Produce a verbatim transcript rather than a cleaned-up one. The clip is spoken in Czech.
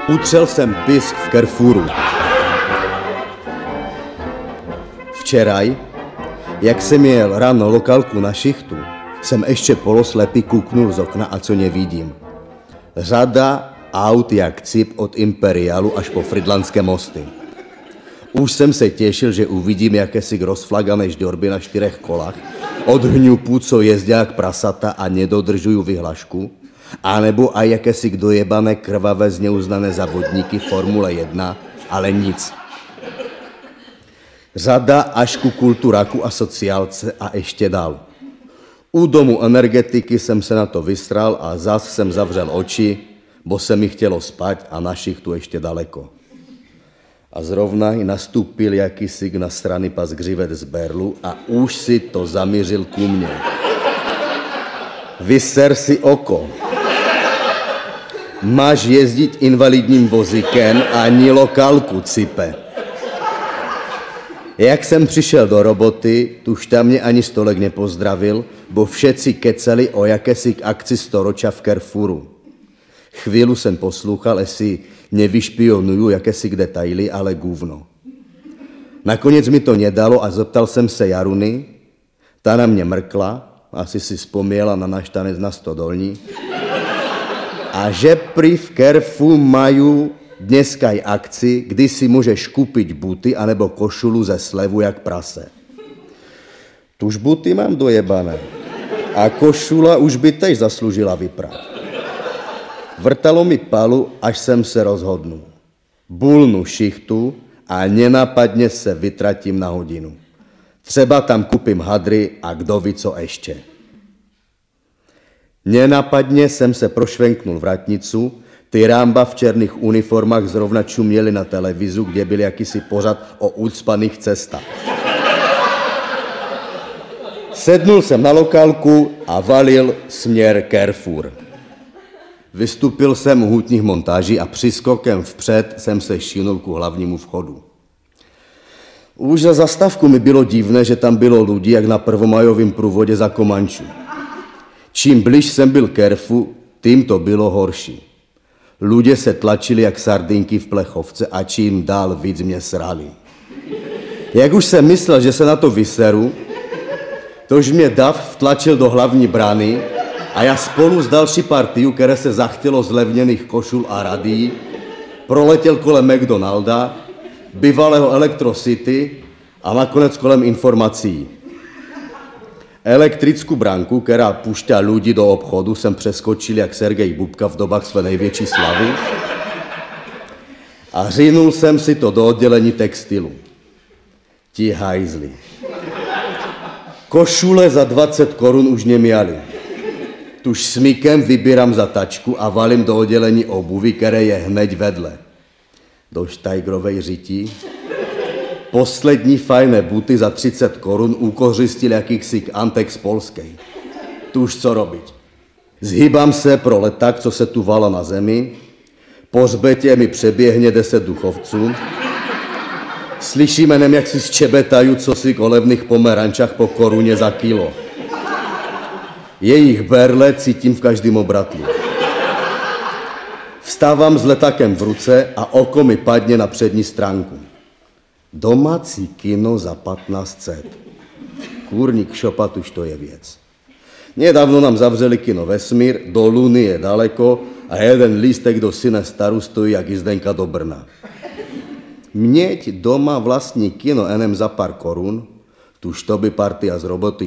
Utřel jsem pisk v Carrefouru. Včeraj, jak jsem jel ráno lokálku na šichtu, jsem ještě poloslepý kuknul z okna a co nevidím. Řada aut jak cip od Imperialu až po Frydlandské mosty. Už jsem se těšil, že uvidím jakési rozflagané žďorby na čtyřech kolách, od hňupů, co jezdí jak prasata a nedodržují vyhlašku, anebo aj jakési dojebané krvavé zneuznané závodníky Formule jedna, ale nic. Řada až ku kulturaku a sociálce a ještě dál. U domu energetiky jsem se na to vysral a zas jsem zavřel oči, bo se mi chtělo spať a na šichtu ještě daleko. A zrovna i nastúpil jakýsi nasraný pas Gřivec z Berlu a už si to zamířil ku mně. Vyser si oko. Máš jezdit invalidním vozíkem a ani lokálku, cipe. Jak jsem přišel do roboty, tuž tam mě ani stolek nepozdravil, bo všetci kecali o jakési akci storoča v Carrefouru. Chvíli jsem poslouchal, jestli nevyšpionuju jakési detaily, ale gůvno. Nakonec mi to nedalo a zeptal jsem se Jaruny, ta na mě mrkla, asi si vzpomněla na náš tanec na Stodolní, a že prý v Carrefouru mají dneska i akci, kdy si můžeš koupit buty anebo košulu ze slevu jak prase. Tuž buty mám dojebané a košula už by tež zasloužila vyprat. Vrtalo mi palu, až jsem se rozhodnul. Bulnu šichtu a nenapadně se vytratím na hodinu. Třeba tam kupím hadry a kdo ví co ještě. Nenapadně jsem se prošvenknul vratnicu, ty rámba v černých uniformách zrovna čuměli na televizu, kde byl jakýsi pořad o ucpaných cestách. Sednul jsem na lokálku a valil směr Carrefour. Vystupil jsem u hutních montáží a přiskokem vpřed jsem se šinul ku hlavnímu vchodu. Už za zastávku mi bylo divné, že tam bylo lidí jak na prvomajovém průvodě za Komančů. Čím blíž jsem byl Carrefour, tím to bylo horší. Lidé se tlačili jak sardinky v plechovce a čím dál víc mě srali. Jak už jsem myslel, že se na to vyseru, tož mě dav vtlačil do hlavní brány a já spolu s další partiu, které se zachtělo z levněných košul a radií, proletěl kolem McDonalda, bývalého Electro City a nakonec kolem informací. Elektrickou branku, která pušťá lidi do obchodu, jsem přeskočil jak Sergej Bubka v dobách své největší slavy a řinul jsem si to do oddělení textilu. Ti hajzli. Košule za dvacet korun už neměli. Tuž smykem vybírám za tačku a valím do oddělení obuvy, které je hned vedle. Do štajgrovej řití. Poslední fajné buty za třicet korun ukořistil jakýsi Antek z Polskej. Tuž co robit. Zhýbám se pro leták, co se tu vala na zemi. Po hřbetě mi přeběhne deset duchovců. Slyšíme nem, jak si zčebetají, co si k olevných pomerančách po koruně za kilo. Jejich berle cítím v každém obratlu. Vstávám s letákem v ruce a oko mi padne na přední stránku. Domácí kino za patnáct set. Kůrník šopat, už to je věc. Nedávno nám zavřeli kino Vesmír, do Luny je daleko a jeden lístek do Syne Staru stojí jak jízdenka do Brna. Měť doma vlastní kino enem za pár korun, tuž to by partia z roboty